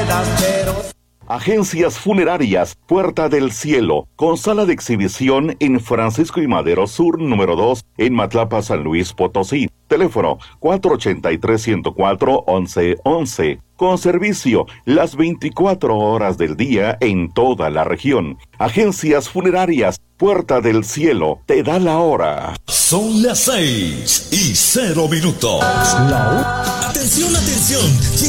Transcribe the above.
Agencias Funerarias Puerta del Cielo, con sala de exhibición en Francisco y Madero Sur, número 2, en Matlapa, San Luis Potosí. Teléfono 483-104-1111. Con servicio las 24 horas del día en toda la región. Agencias Funerarias Puerta del Cielo, te da la hora. Son las 6:00 ¡Atención, atención!